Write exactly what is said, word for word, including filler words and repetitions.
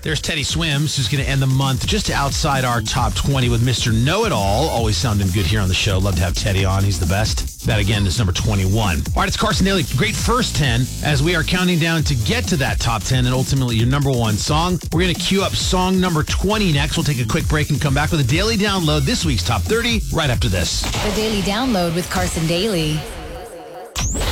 There's Teddy Swims, who's going to end the month just outside our top twenty with Mister Know-It-All. Always sounding good here on the show. Love to have Teddy on. He's the best. That, again, is number twenty-one. All right, it's Carson Daly. Great first ten as we are counting down to get to that top ten and ultimately your number one song. We're going to queue up song number twenty next. We'll take a quick break and come back with a daily download, this week's top thirty, right after this. The Daily Download with Carson Daly.